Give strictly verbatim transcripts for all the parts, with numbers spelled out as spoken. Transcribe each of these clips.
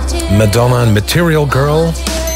Madonna en Material Girl.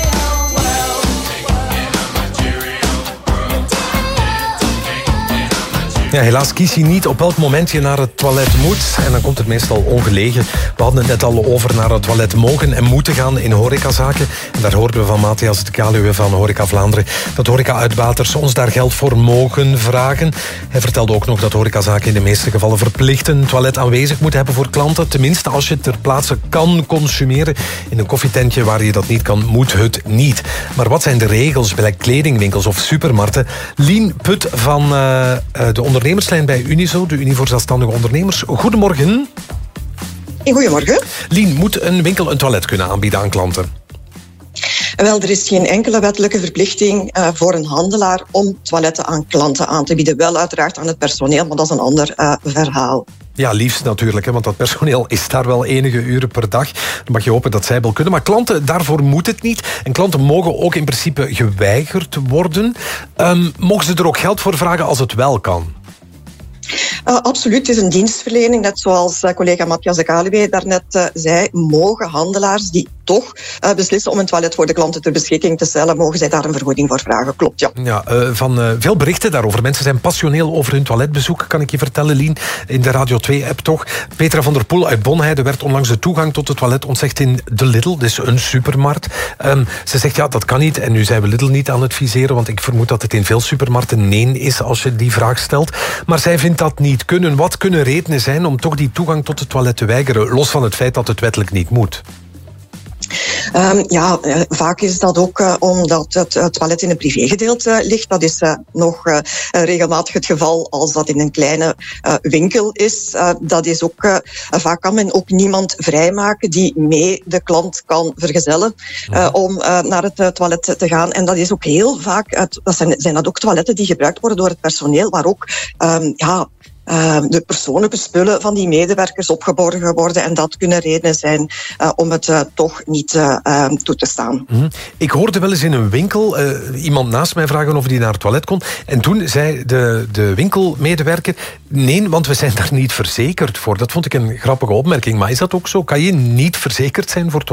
Ja, helaas kies je niet op welk moment je naar het toilet moet. En dan komt het meestal ongelegen. We hadden het net al over naar het toilet mogen en moeten gaan in horecazaken. En daar hoorden we van Matthias de Kaluwe van Horeca Vlaanderen dat horeca-uitbaters ons daar geld voor mogen vragen. Hij vertelde ook nog dat horecazaken in de meeste gevallen verplicht een toilet aanwezig moeten hebben voor klanten. Tenminste, als je ter plaatse kan consumeren. In een koffietentje waar je dat niet kan, moet het niet. Maar wat zijn de regels bij kledingwinkels of supermarkten? Lien Put van uh, de onderneming. ondernemerslijn bij Unizo, de Unie voor Zelfstandige Ondernemers. Goedemorgen. Goedemorgen. Lien, moet een winkel een toilet kunnen aanbieden aan klanten? Wel, er is geen enkele wettelijke verplichting uh, voor een handelaar om toiletten aan klanten aan te bieden. Wel uiteraard aan het personeel, maar dat is een ander uh, verhaal. Ja, liefst natuurlijk, hè, want dat personeel is daar wel enige uren per dag. Dan mag je hopen dat zij wel kunnen. Maar klanten, daarvoor moet het niet. En klanten mogen ook in principe geweigerd worden. Um, mogen ze er ook geld voor vragen als het wel kan? Uh, absoluut, het is een dienstverlening. Net zoals uh, collega Matthias de Kaluwe daarnet uh, zei, mogen handelaars die toch uh, beslissen om een toilet voor de klanten ter beschikking te stellen, mogen zij daar een vergoeding voor vragen. Klopt, ja. ja uh, van uh, veel berichten daarover. Mensen zijn passioneel over hun toiletbezoek, kan ik je vertellen, Lien. In de Radio twee-app toch. Petra van der Poel uit Bonheide werd onlangs de toegang tot het toilet ontzegd in de Lidl. Dus een supermarkt. Um, ze zegt, ja, dat kan niet. En nu zijn we Lidl niet aan het viseren, want ik vermoed dat het in veel supermarkten nee is als je die vraag stelt. Maar zij vindt dat niet kunnen. Wat kunnen redenen zijn om toch die toegang tot het toilet te weigeren, los van het feit dat het wettelijk niet moet? Um, ja, uh, vaak is dat ook uh, omdat het uh, toilet in een privégedeelte uh, ligt. Dat is uh, nog uh, regelmatig het geval als dat in een kleine uh, winkel is. Uh, dat is ook, uh, vaak kan men ook niemand vrijmaken die mee de klant kan vergezellen uh, om uh, naar het uh, toilet te gaan. En dat is ook heel vaak, uh, dat zijn, zijn dat ook toiletten die gebruikt worden door het personeel, waar ook um, ja, Uh, de persoonlijke spullen van die medewerkers opgeborgen worden. En dat kunnen redenen zijn uh, om het uh, toch niet uh, uh, toe te staan. Mm-hmm. Ik hoorde wel eens in een winkel uh, iemand naast mij vragen of hij naar het toilet kon. En toen zei de, de winkelmedewerker, nee, want we zijn daar niet verzekerd voor. Dat vond ik een grappige opmerking. Maar is dat ook zo? Kan je niet verzekerd zijn voor toilet?